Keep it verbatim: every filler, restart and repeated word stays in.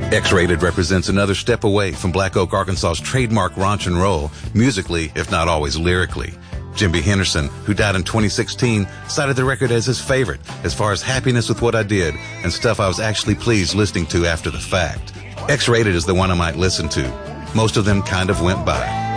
X-Rated represents another step away from Black Oak, Arkansas's trademark raunch and roll, musically, if not always lyrically. Jimby Henderson, who died in twenty sixteen, cited the record as his favorite as far as happiness with what I did and stuff I was actually pleased listening to after the fact. X-Rated is the one I might listen to. Most of them kind of went by.